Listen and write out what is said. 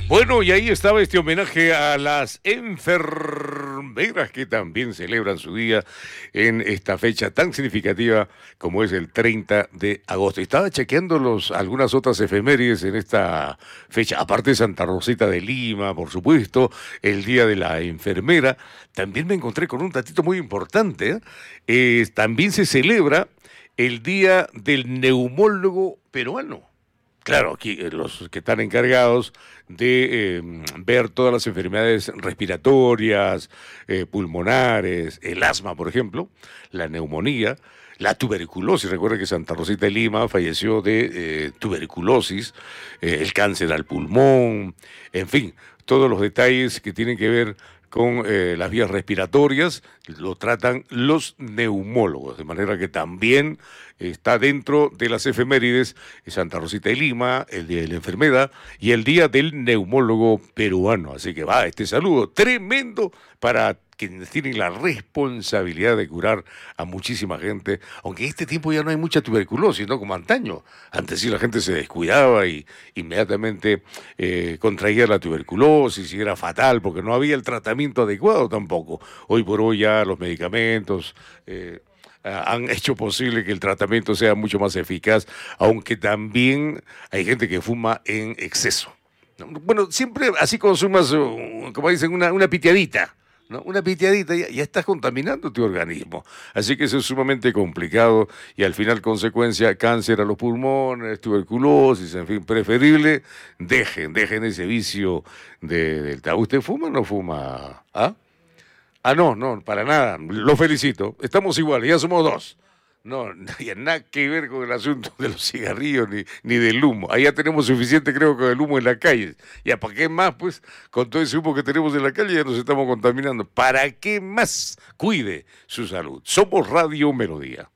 Bueno, y ahí estaba este homenaje a las enfermeras que también celebran su día en esta fecha tan significativa como es el 30 de agosto. Estaba chequeando algunas otras efemérides en esta fecha, aparte de Santa Rosita de Lima, por supuesto, el Día de la Enfermera. También me encontré con un datito muy importante, ¿eh? También se celebra el Día del Neumólogo Peruano. Claro, aquí los que están encargados de ver todas las enfermedades respiratorias, pulmonares, el asma, por ejemplo, la neumonía, la tuberculosis. Recuerda que Santa Rosita de Lima falleció de tuberculosis, el cáncer al pulmón, en fin, todos los detalles que tienen que ver con las vías respiratorias, lo tratan los neumólogos, de manera que también está dentro de las efemérides Santa Rosita de Lima, el Día de la Enfermedad y el Día del Neumólogo Peruano. Así que va este saludo tremendo para quienes tienen la responsabilidad de curar a muchísima gente, aunque en este tiempo ya no hay mucha tuberculosis, ¿no? Como antaño. Antes sí la gente se descuidaba y inmediatamente contraía la tuberculosis y era fatal porque no había el tratamiento adecuado tampoco. Hoy por hoy ya los medicamentos han hecho posible que el tratamiento sea mucho más eficaz, aunque también hay gente que fuma en exceso. ¿No? Bueno, siempre así consumas, como dicen, una piteadita. ¿No? Una piteadita, ya estás contaminando tu organismo. Así que eso es sumamente complicado y al final consecuencia cáncer a los pulmones, tuberculosis, en fin, preferible, dejen ese vicio del tabaco. ¿Usted fuma o no fuma? ¿Ah? Ah, no, no, para nada. Lo felicito. Estamos iguales, ya somos dos. No, ya nada que ver con el asunto de los cigarrillos ni del humo. Allá tenemos suficiente, creo, con el humo en la calle. Ya, ¿para qué más? Pues, con todo ese humo que tenemos en la calle ya nos estamos contaminando. ¿Para qué más? Cuide su salud. Somos Radio Melodía.